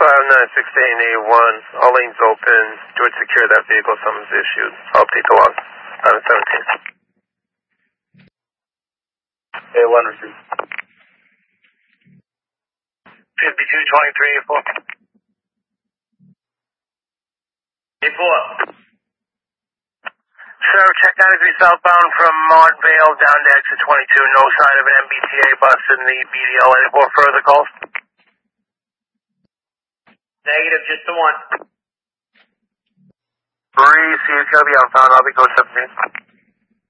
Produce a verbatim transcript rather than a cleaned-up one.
five nine six eight eight one, all lanes open, George secure that vehicle, summons issued. I'll update the log. On seventeen. A one received. fifty-two twenty-three, eight four. eight four. Sir, check ninety-three southbound from Montvale down to exit twenty-two. No sign of an M B T A bus in the B D L. Any more further calls? Negative, just the one. Three, see it's going to be on found. I'll be code seventeen.